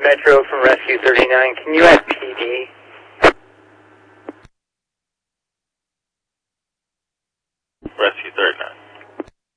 Metro from Rescue 39. Can you add PD